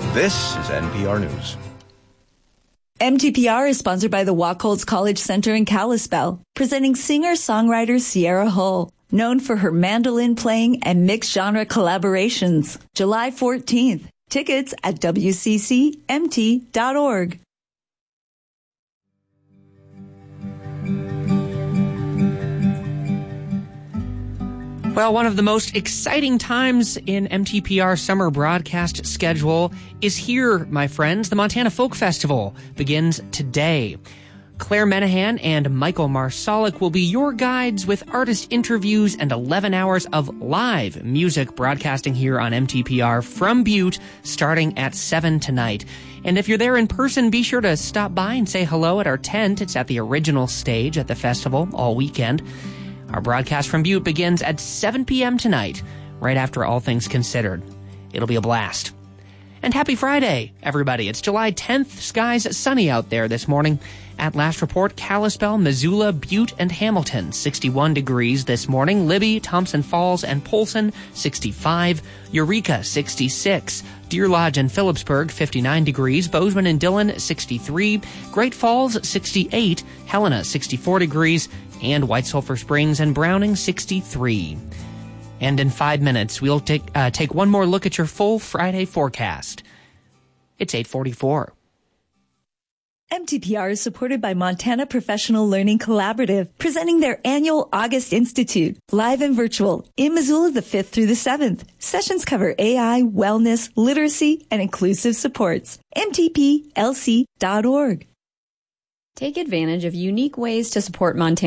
This is NPR News. MTPR is sponsored by the Wacholz College Center in Kalispell, presenting singer-songwriter Sierra Hull, known for her mandolin playing and mixed-genre collaborations. July 14th. Tickets at wccmt.org. Well, one of the most exciting times in MTPR summer broadcast schedule is here, my friends. The Montana Folk Festival begins today. Claire Menahan and Michael Marsalic will be your guides with artist interviews and 11 hours of live music broadcasting here on MTPR from Butte starting at 7 tonight. And if you're there in person, be sure to stop by and say hello at our tent. It's at the original stage at the festival all weekend. Our broadcast from Butte begins at 7 p.m. tonight, right after All Things Considered. It'll be a blast. And happy Friday, everybody. It's July 10th. Skies sunny out there this morning. At last report, Kalispell, Missoula, Butte, and Hamilton, 61 degrees this morning. Libby, Thompson Falls, and Polson, 65. Eureka, 66. Deer Lodge and Phillipsburg, 59 degrees. Bozeman and Dillon, 63. Great Falls, 68. Helena, 64 degrees. And White Sulphur Springs and Browning, 63. And in 5 minutes, we'll take one more look at your full Friday forecast. It's 8:44. MTPR is supported by Montana Professional Learning Collaborative, presenting their annual August Institute, live and virtual, in Missoula the 5th through the 7th. Sessions cover AI, wellness, literacy, and inclusive supports. mtplc.org. Take advantage of unique ways to support Montana